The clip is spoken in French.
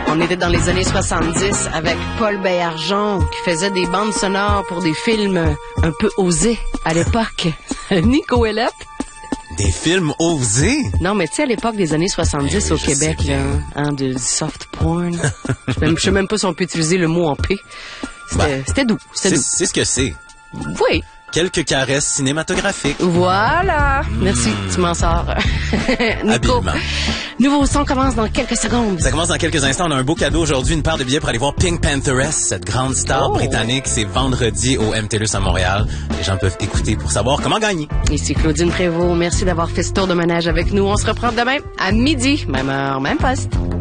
On était dans les années 70 avec Paul Baillargeon qui faisait des bandes sonores pour des films un peu osés à l'époque. Nico Ouellette. Des films osés? Non, mais tu sais, à l'époque des années 70 au Québec, là, hein, du soft porn. Je sais même pas si on peut utiliser le mot en P. C'était doux. C'est ce que c'est. Oui. Quelques caresses cinématographiques. Voilà. Merci, tu m'en sors. Nico, habilement. Nouveau son commence dans quelques secondes. Ça commence dans quelques instants. On a un beau cadeau aujourd'hui, une paire de billets pour aller voir Pink Pantheress, cette grande star britannique. C'est vendredi au MTLUS à Montréal. Les gens peuvent écouter pour savoir comment gagner. Ici Claudine Prévost. Merci d'avoir fait ce tour de manège avec nous. On se reprend demain à midi. Même heure, même poste.